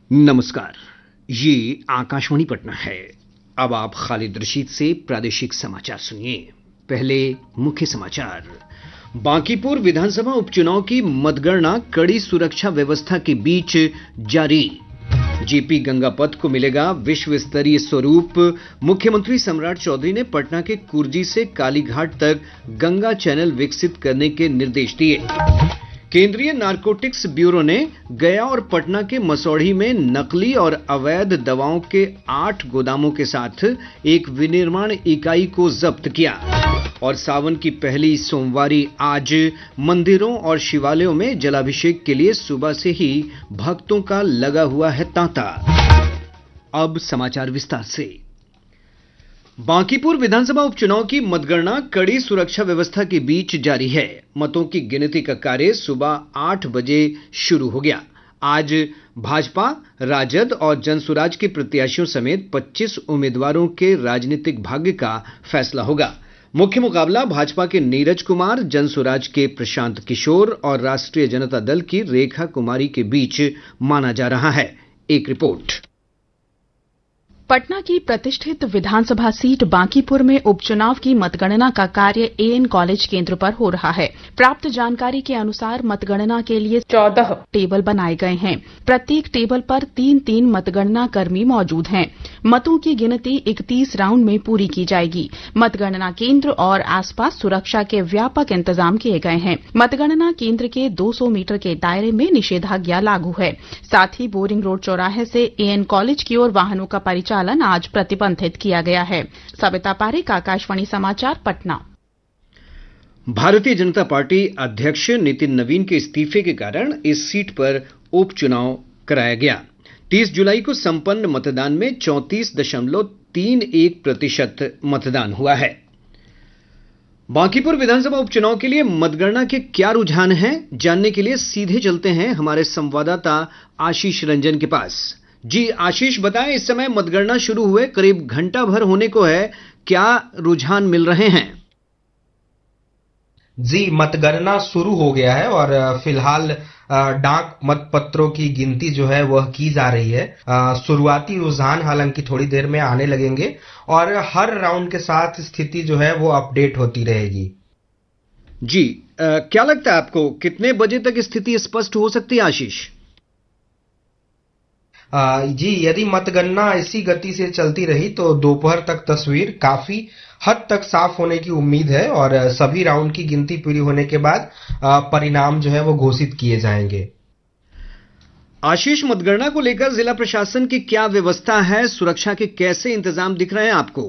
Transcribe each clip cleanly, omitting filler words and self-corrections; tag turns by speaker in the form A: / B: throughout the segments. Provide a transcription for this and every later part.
A: नमस्कार। ये आकाशवाणी पटना है। अब आप खालिद रशीद से प्रादेशिक समाचार सुनिए। पहले मुख्य समाचार। बांकीपुर विधानसभा उपचुनाव की मतगणना कड़ी सुरक्षा व्यवस्था के बीच जारी। जेपी गंगा पथ को मिलेगा विश्व स्तरीय स्वरूप। मुख्यमंत्री सम्राट चौधरी ने पटना के कुर्जी से कालीघाट तक गंगा चैनल विकसित करने के निर्देश दिए। केंद्रीय नारकोटिक्स ब्यूरो ने गया और पटना के मसौढ़ी में नकली और अवैध दवाओं के 8 गोदामों के साथ एक विनिर्माण इकाई को जब्त किया। और सावन की पहली सोमवारी आज मंदिरों और शिवालयों में जलाभिषेक के लिए सुबह से ही भक्तों का लगा हुआ है तांता। अब समाचार विस्तार से। बांकीपुर विधानसभा उपचुनाव की मतगणना कड़ी सुरक्षा व्यवस्था के बीच जारी है। मतों की गिनती का कार्य सुबह 8 बजे शुरू हो गया। आज भाजपा, राजद और जनसुराज के प्रत्याशियों समेत 25 उम्मीदवारों के राजनीतिक भाग्य का फैसला होगा। मुख्य मुकाबला भाजपा के नीरज कुमार, जनसुराज के प्रशांत किशोर और राष्ट्रीय जनता दल की रेखा कुमारी के बीच माना जा रहा है। एक रिपोर्ट।
B: पटना की प्रतिष्ठित विधानसभा सीट बांकीपुर में उपचुनाव की मतगणना का कार्य एएन कॉलेज केंद्र पर हो रहा है। प्राप्त जानकारी के अनुसार मतगणना के लिए 14 टेबल बनाए गए हैं। प्रत्येक टेबल पर 3-3 मतगणना कर्मी मौजूद हैं। मतों की गिनती 31 राउंड में पूरी की जाएगी। मतगणना केंद्र और आसपास सुरक्षा के व्यापक इंतजाम किए गए हैं। मतगणना केंद्र के 200 मीटर के दायरे में निषेधाज्ञा लागू है। साथ ही बोरिंग रोड चौराहे से एएन कॉलेज की ओर वाहनों का परिचालन आज प्रतिबंधित किया गया है। सविता पारेख, आकाशवाणी समाचार, पटना।
A: भारतीय जनता पार्टी अध्यक्ष नितिन नवीन के इस्तीफे के कारण इस सीट पर उपचुनाव कराया गया। 30 जुलाई को संपन्न मतदान में 34.31% मतदान हुआ है। बांकीपुर विधानसभा उपचुनाव के लिए मतगणना के क्या रुझान हैं, जानने के लिए सीधे चलते हैं हमारे संवाददाता आशीष रंजन के पास। जी आशीष, बताएं, इस समय मतगणना शुरू हुए करीब घंटा भर होने को है, क्या रुझान मिल रहे हैं?
C: जी, मतगणना शुरू हो गया है और फिलहाल डाक मतपत्रों की गिनती जो है वह की जा रही है। शुरुआती रुझान हालांकि थोड़ी देर में आने लगेंगे और हर राउंड के साथ स्थिति जो है वो अपडेट होती रहेगी।
A: जी, क्या लगता है आपको कितने बजे तक स्थिति स्पष्ट हो सकती है आशीष?
C: जी, यदि मतगणना इसी गति से चलती रही तो दोपहर तक तस्वीर काफी हद तक साफ होने की उम्मीद है और सभी राउंड की गिनती पूरी होने के बाद परिणाम जो है वो घोषित किए जाएंगे।
A: आशीष, मतगणना को लेकर जिला प्रशासन की क्या व्यवस्था है? सुरक्षा के कैसे इंतजाम दिख रहे हैं आपको?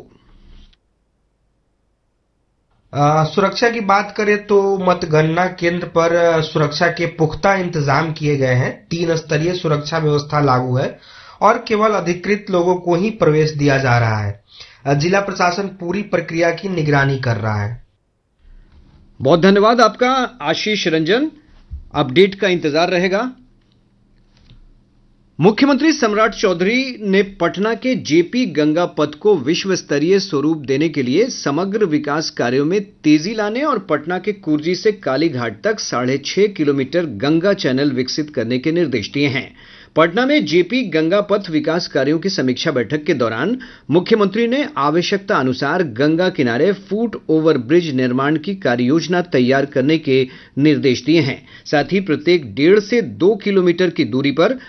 C: सुरक्षा की बात करें तो मतगणना केंद्र पर सुरक्षा के पुख्ता इंतजाम किए गए हैं। 3 स्तरीय सुरक्षा व्यवस्था लागू है और केवल अधिकृत लोगों को ही प्रवेश दिया जा रहा है। जिला प्रशासन पूरी प्रक्रिया की निगरानी कर रहा है।
A: बहुत धन्यवाद आपका आशीष रंजन। अपडेट का इंतजार रहेगा। मुख्यमंत्री सम्राट चौधरी ने पटना के जेपी गंगा पथ को विश्व स्तरीय स्वरूप देने के लिए समग्र विकास कार्यों में तेजी लाने और पटना के कुर्जी से कालीघाट तक 6.5 किलोमीटर गंगा चैनल विकसित करने के निर्देश दिए हैं। पटना में जेपी गंगा पथ विकास कार्यों की समीक्षा बैठक के दौरान मुख्यमंत्री ने आवश्यकता अनुसार गंगा किनारे फुट ओवर ब्रिज निर्माण की कार्ययोजना तैयार करने के निर्देश दिए हैं। साथ ही प्रत्येक 1.5 से 2 किलोमीटर की दूरी पर